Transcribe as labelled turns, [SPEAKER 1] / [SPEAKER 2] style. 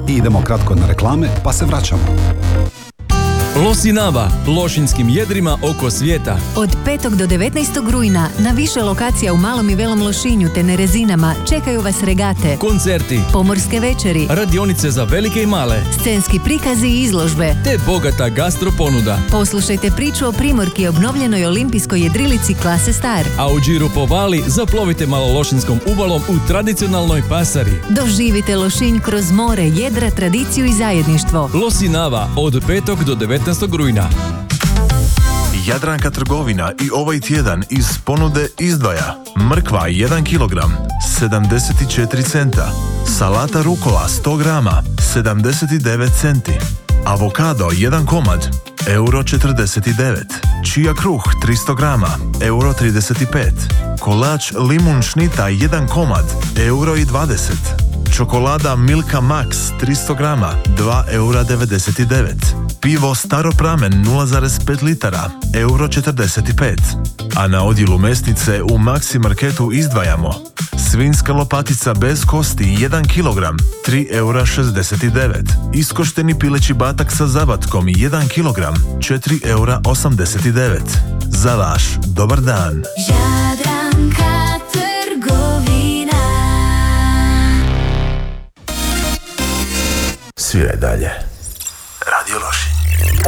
[SPEAKER 1] I idemo kratko na reklame, pa se vraćamo.
[SPEAKER 2] Losinava, lošinjskim jedrima oko svijeta.
[SPEAKER 3] Od 5. do 19. rujna na više lokacija u Malom i Velom Lošinju te Nerezinama čekaju vas regate,
[SPEAKER 2] Koncerti,
[SPEAKER 3] pomorske večeri,
[SPEAKER 2] radionice za velike i male,
[SPEAKER 3] scenski prikazi i izložbe.
[SPEAKER 2] te bogata gastro ponuda.
[SPEAKER 3] Poslušajte priču o Primorki, obnovljenoj olimpijskoj jedrilici klase Star.
[SPEAKER 2] A u Điru po Vali zaplovite Malološinskom ubalom u tradicionalnoj pasari.
[SPEAKER 3] Doživite Lošinj kroz more, jedra, tradiciju i zajedništvo.
[SPEAKER 2] Losinava od 5. do 19. rujna.
[SPEAKER 4] Jadranka trgovina i ovaj tjedan iz ponude izdvaja mrkva 1 kg 74 centa, salata rukola 100 grama 79 centi, avokado 1 komad euro 49, čija kruh 300 grama euro 35, kolač limun šnita 1 komad euro i 20, čokolada Milka Max 300 grama 2 eura 99, pivo Staropramen 0,5 litara euro 45, a na odjelu mesnice u Maxi Marketu izdvajamo svinjska lopatica bez kosti 1 kg 3 eura 69, iskošteni pileći batak sa zavatkom 1 kg 4 eura 89. Za vaš dobar dan.
[SPEAKER 5] Jadranka trgovina.
[SPEAKER 4] Sviraj dalje.